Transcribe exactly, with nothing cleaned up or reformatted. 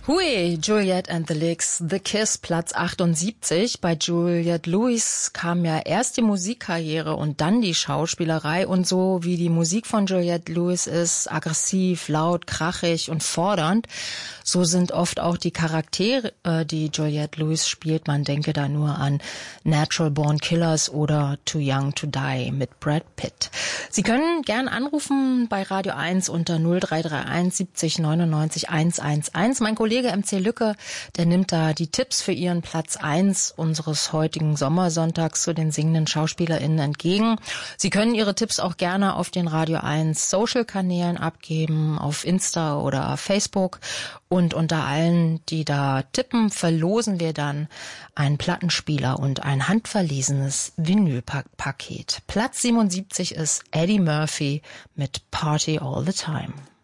Hui, Juliette and the Licks, The Kiss, Platz achtundsiebzig. Bei Juliette Lewis kam ja erst die Musikkarriere und dann die Schauspielerei. Und so wie die Musik von Juliette Lewis ist, aggressiv, laut, krachig und fordernd, so sind oft auch die Charaktere, die Juliette Lewis spielt. Man denke da nur an Natural Born Killers oder Too Young to Die mit Brad Pitt. Sie können gern anrufen bei Radio eins unter null drei drei eins siebzig neunundneunzig hundertelf. Mein Kollege M C Lücke, der nimmt da die Tipps für ihren Platz eins unseres heutigen Sommersonntags zu den singenden SchauspielerInnen entgegen. Sie können Ihre Tipps auch gerne auf den Radio eins Social-Kanälen abgeben, auf Insta oder Facebook. Und unter allen, die da tippen, verlosen wir dann einen Plattenspieler und ein handverlesenes Vinylpaket. Platz siebenundsiebzig ist Eddie Murphy mit Party All the Time.